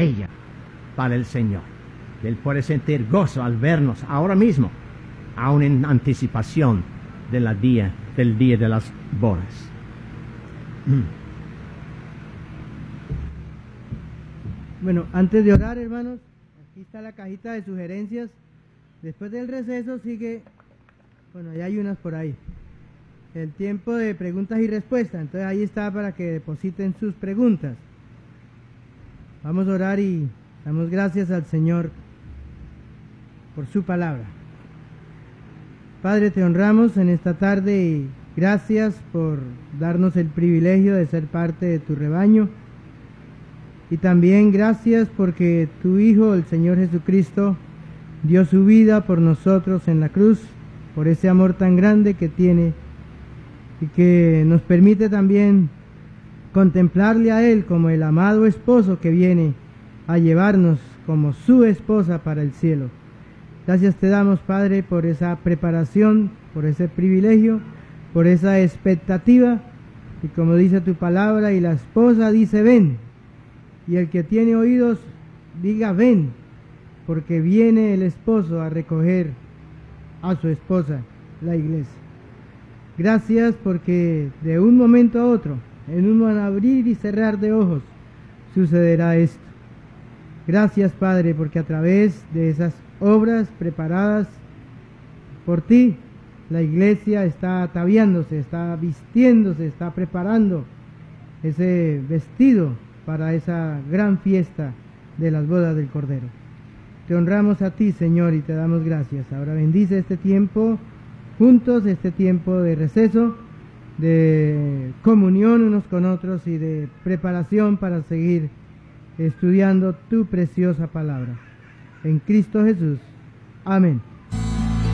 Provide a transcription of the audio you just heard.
ella para el Señor. Él puede sentir gozo al vernos ahora mismo, aún en anticipación del día de las bodas. Bueno, antes de orar, hermanos, aquí está la cajita de sugerencias. Después del receso sigue, bueno, ya hay unas por ahí, el tiempo de preguntas y respuestas. Entonces ahí está para que depositen sus preguntas. Vamos a orar y damos gracias al Señor por su palabra. Padre, te honramos en esta tarde y gracias por darnos el privilegio de ser parte de tu rebaño. Y también gracias porque tu Hijo, el Señor Jesucristo, dio su vida por nosotros en la cruz, por ese amor tan grande que tiene y que nos permite también contemplarle a Él como el amado esposo que viene a llevarnos como su esposa para el cielo. Gracias te damos, Padre, por esa preparación, por ese privilegio, por esa expectativa. Y como dice tu palabra, y la esposa dice ven, y el que tiene oídos diga ven, porque viene el esposo a recoger a su esposa, la iglesia. Gracias porque de un momento a otro, en un abrir y cerrar de ojos, sucederá esto. Gracias, Padre, porque a través de esas obras preparadas por ti, la iglesia está ataviándose, está vistiéndose, está preparando ese vestido para esa gran fiesta de las bodas del Cordero. Te honramos a ti, Señor, y te damos gracias. Ahora bendice este tiempo juntos, este tiempo de receso, de comunión unos con otros y de preparación para seguir estudiando tu preciosa palabra. En Cristo Jesús. Amén.